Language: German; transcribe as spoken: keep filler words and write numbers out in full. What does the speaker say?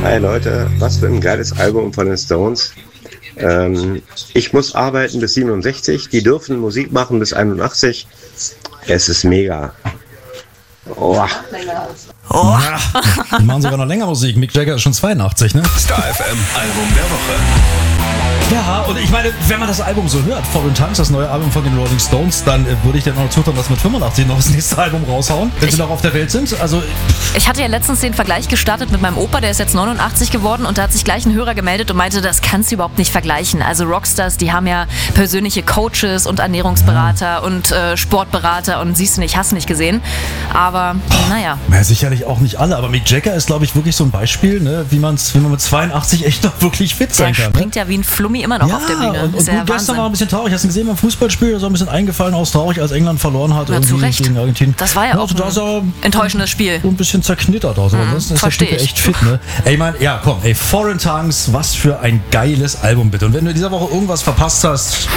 Hi Leute, was für ein geiles Album von den Stones. Ähm, ich muss arbeiten bis siebenundsechzig, die dürfen Musik machen bis einundachtzig. Es ist mega. Oh. Oh. Ja, die machen sogar noch länger Musik. Mick Jagger ist schon zweiundachtzig, ne? Star F M Album der Woche. Ja, und ich meine, wenn man das Album so hört, Foreign Tongues, das neue Album von den Rolling Stones, dann äh, würde ich dann auch zutrauen, dass sie mit fünfundachtzig noch das nächste Album raushauen, wenn ich, sie noch auf der Welt sind. Also ich hatte ja letztens den Vergleich gestartet mit meinem Opa, der ist jetzt neunundachtzig geworden und da hat sich gleich ein Hörer gemeldet und meinte, das kannst du überhaupt nicht vergleichen. Also Rockstars, die haben ja persönliche Coaches und Ernährungsberater ja. und äh, Sportberater und siehst du nicht, hast nicht gesehen. Aber naja. Ja, sicherlich auch nicht alle, aber Mick Jagger ist, glaube ich, wirklich so ein Beispiel, ne, wie, man's, wie man mit zweiundachtzig echt noch wirklich fit sein der kann. Der springt ne? ja wie ein Flummi immer noch ja, auf der Bühne. Und, und ja gut, gestern war ein bisschen traurig. Hast du gesehen beim Fußballspiel? Da so ein bisschen eingefallen aus traurig, als England verloren hat. Ja, irgendwie zu Recht. Gegen Argentinien. Das war ja, ja auch also ein enttäuschendes Spiel. So ein bisschen zerknittert aus. Aber mhm, das ist der Typ echt fit, ne? Ey, ich mein, ja, komm, ey, Foreign Tongues, was für ein geiles Album, bitte. Und wenn du in dieser Woche irgendwas verpasst hast,